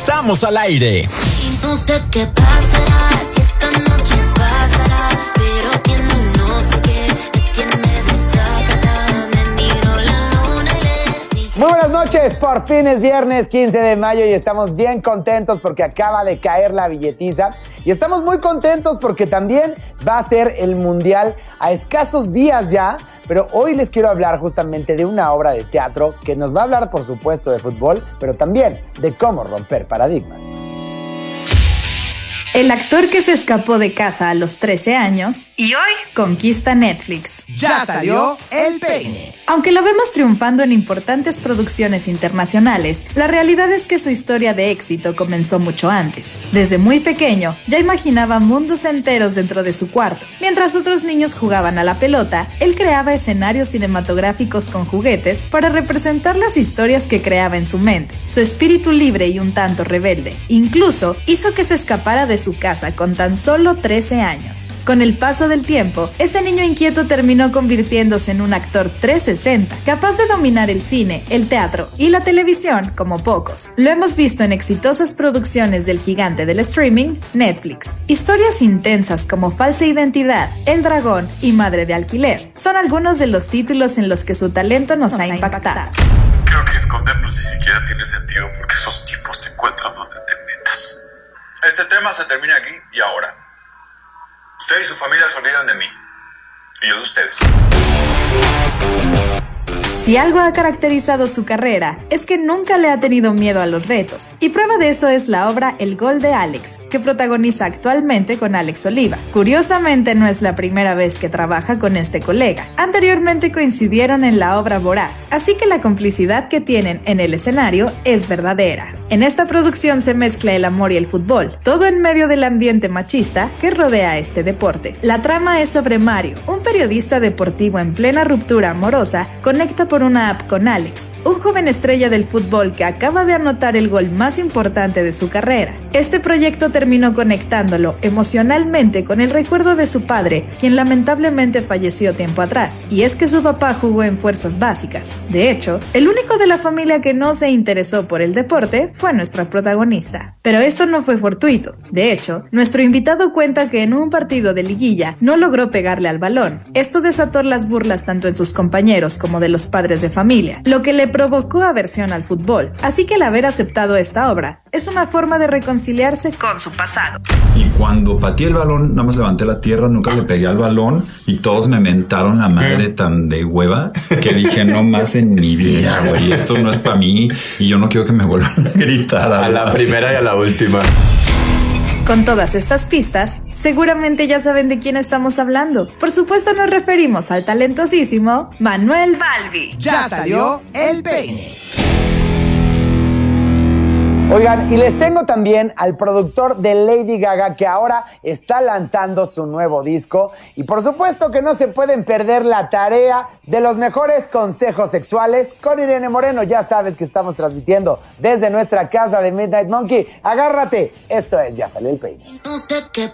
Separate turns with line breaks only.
estamos al aire.
Y no sé qué pasará, si esta noche pasará, pero tiene un no sé qué, me tiene desacatada, me miro la luna y le dije...
Muy buenas noches, por fin es viernes 15 de mayo y estamos bien contentos porque acaba de caer la billetiza y estamos muy contentos porque también va a ser el Mundial a escasos días ya, pero hoy les quiero hablar justamente de una obra de teatro que nos va a hablar por supuesto de fútbol, pero también de cómo romper paradigmas.
El actor que se escapó de casa a los 13 años y hoy conquista Netflix.
Ya salió el peine.
Aunque lo vemos triunfando en importantes producciones internacionales, la realidad es que su historia de éxito comenzó mucho antes. Desde muy pequeño, ya imaginaba mundos enteros dentro de su cuarto. Mientras otros niños jugaban a la pelota, él creaba escenarios cinematográficos con juguetes para representar las historias que creaba en su mente. Su espíritu libre y un tanto rebelde, incluso hizo que se escapara de su casa con tan solo 13 años. Con el paso del tiempo, ese niño inquieto terminó convirtiéndose en un actor 360, capaz de dominar el cine, el teatro y la televisión como pocos. Lo hemos visto en exitosas producciones del gigante del streaming, Netflix. Historias intensas como Falsa Identidad, El Dragón y Madre de Alquiler son algunos de los títulos en los que su talento nos ha impactado.
Creo que escondernos ni siquiera tiene sentido porque esos tipos te encuentran donde te metas. Este tema se termina aquí y ahora. Usted y su familia se olvidan de mí. Y yo de ustedes.
Si algo ha caracterizado su carrera, es que nunca le ha tenido miedo a los retos. Y prueba de eso es la obra El Gol de Alex, que protagoniza actualmente con Alex Oliva. Curiosamente, no es la primera vez que trabaja con este colega. Anteriormente coincidieron en la obra Voraz, así que la complicidad que tienen en el escenario es verdadera. En esta producción se mezcla el amor y el fútbol, todo en medio del ambiente machista que rodea este deporte. La trama es sobre Mario, un periodista deportivo en plena ruptura amorosa, conecta por una app con Alex, un joven estrella del fútbol que acaba de anotar el gol más importante de su carrera. Este proyecto terminó conectándolo emocionalmente con el recuerdo de su padre, quien lamentablemente falleció tiempo atrás, y es que su papá jugó en fuerzas básicas. De hecho, el único de la familia que no se interesó por el deporte fue nuestra protagonista. Pero esto no fue fortuito. De hecho, nuestro invitado cuenta que en un partido de liguilla no logró pegarle al balón. Esto desató las burlas tanto en sus compañeros como de los padres de familia, lo que le provocó aversión al fútbol. Así que el haber aceptado esta obra es una forma de reconciliarse con su pasado.
Y cuando pateé el balón, nada más levanté la tierra, nunca le pegué al balón y todos me mentaron la madre tan de hueva que dije, no más en mi vida, güey, esto no es para mí y yo no quiero que me vuelvan a gritar
a la primera y a la última.
Con todas estas pistas, seguramente ya saben de quién estamos hablando. Por supuesto nos referimos al talentosísimo Manuel Balbi.
Ya salió el peine.
Oigan, y les tengo también al productor de Lady Gaga que ahora está lanzando su nuevo disco y por supuesto que no se pueden perder la tarea de los mejores consejos sexuales con Irene Moreno. Ya sabes que estamos transmitiendo desde nuestra casa de Midnight Monkey. Agárrate, esto es Ya Salió el Peine.
No sé qué